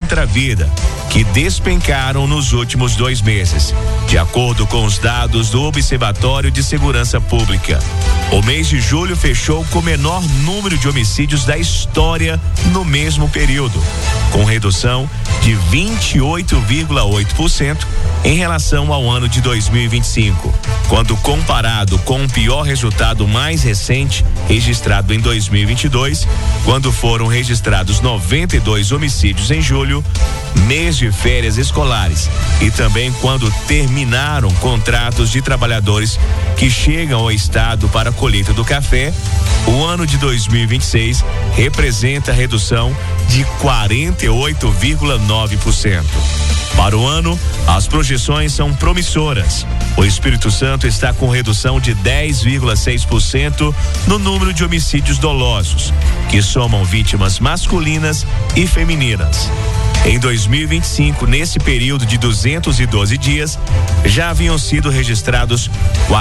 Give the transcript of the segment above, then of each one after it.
contra a vida, que despencaram nos últimos 2 meses, de acordo com os dados do Observatório de Segurança Pública. O mês de julho fechou com o menor número de homicídios da história no mesmo período, com redução de 28,8% em relação ao ano de 2025, quando comparado com o pior resultado mais recente registrado em 2022, quando foram registrados 92 homicídios em julho, mês de férias escolares, e também quando terminaram contratos de trabalhadores que chegam ao estado para a colheita do café. O ano de 2026 representa a redução de 48,9%. Para o ano, as projeções são promissoras. O Espírito Santo está com redução de 10,6% no número de homicídios dolosos, que somam vítimas masculinas e femininas. Em 2025, nesse período de 212 dias, já haviam sido registrados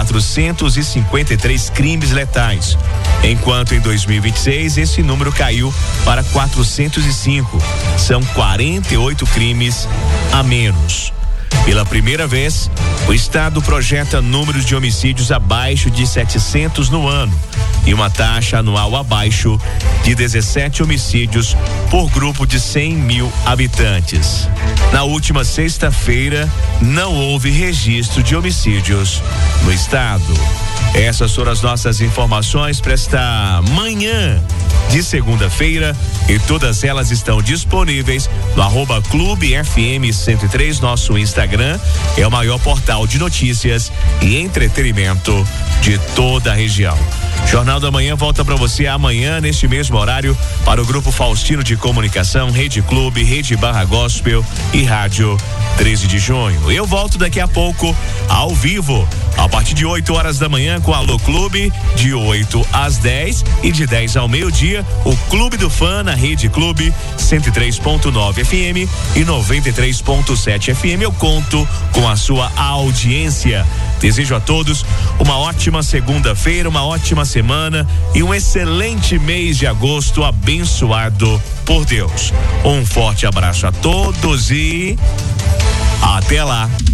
453 crimes letais, enquanto em 2026 esse número caiu para 405. São 48 crimes a menos. Pela primeira vez, o estado projeta números de homicídios abaixo de 700 no ano e uma taxa anual abaixo de 17 homicídios por grupo de 100 mil habitantes. Na última sexta-feira, não houve registro de homicídios no estado. Essas foram as nossas informações para esta manhã de segunda-feira, e todas elas estão disponíveis no @clubefm103, nosso Instagram. É o maior portal de notícias e entretenimento de toda a região. Jornal da Manhã volta para você amanhã, neste mesmo horário, para o Grupo Faustino de Comunicação, Rede Clube, Rede Barra Gospel e Rádio 13 de Junho. Eu volto daqui a pouco, ao vivo, a partir de 8 horas da manhã, com a Alô Clube, de 8 às 10 e de 10 ao meio-dia, o Clube do Fã na Rede Clube 103.9 FM e 93.7 FM. Eu conto com a sua audiência. Desejo a todos uma ótima segunda-feira, uma ótima semana e um excelente mês de agosto abençoado por Deus. Um forte abraço a todos e até lá.